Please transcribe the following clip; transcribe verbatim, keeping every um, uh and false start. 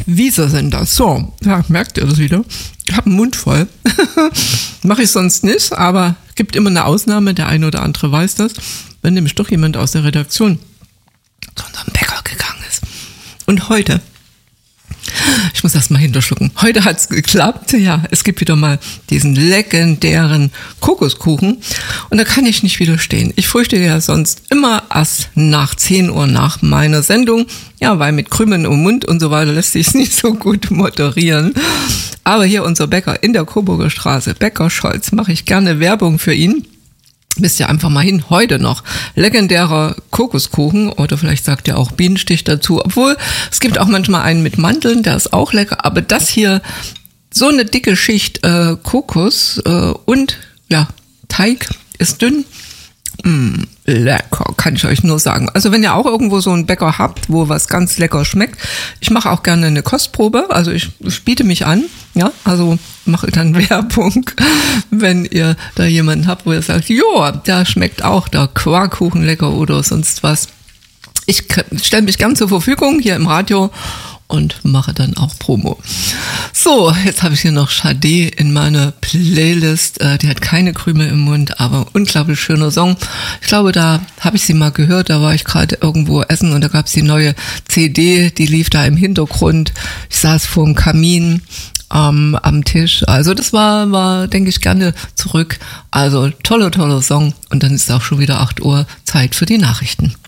Wieso denn das? So, ja, merkt ihr das wieder? Ich habe einen Mund voll. Mache ich sonst nicht, aber es gibt immer eine Ausnahme. Der eine oder andere weiß das. Wenn nämlich doch jemand aus der Redaktion zu unserem Bäcker gegangen ist. Und heute, ich muss das mal hinterschlucken, heute hat's geklappt. Ja, es gibt wieder mal diesen legendären Kokoskuchen. Und da kann ich nicht widerstehen. Ich frühstücke ja sonst immer erst nach zehn Uhr nach meiner Sendung. Ja, weil mit Krümmen im Mund und so weiter lässt sich es nicht so gut moderieren. Aber hier unser Bäcker in der Coburger Straße, Bäcker Scholz, mache ich gerne Werbung für ihn. Müsst ihr einfach mal hin, heute noch. Legendärer Kokoskuchen oder vielleicht sagt ihr auch Bienenstich dazu. Obwohl, es gibt auch manchmal einen mit Mandeln, der ist auch lecker. Aber das hier, so eine dicke Schicht äh, Kokos äh, und ja, Teig ist dünn. Mm, lecker, kann ich euch nur sagen. Also wenn ihr auch irgendwo so einen Bäcker habt, wo was ganz lecker schmeckt, ich mache auch gerne eine Kostprobe, also ich, ich biete mich an, ja, also mache dann Werbung, wenn ihr da jemanden habt, wo ihr sagt, jo, da schmeckt auch der Quarkkuchen lecker oder sonst was. Ich stelle mich gern zur Verfügung hier im Radio und mache dann auch Promo. So, jetzt habe ich hier noch Sade in meiner Playlist. Äh, die hat keine Krümel im Mund, aber unglaublich schöner Song. Ich glaube, da habe ich sie mal gehört, da war ich gerade irgendwo essen und da gab es die neue C D, die lief da im Hintergrund. Ich saß vor dem Kamin ähm, am Tisch. Also das war, war denke ich, gerne zurück. Also toller, toller Song. Und dann ist auch schon wieder acht Uhr, Zeit für die Nachrichten.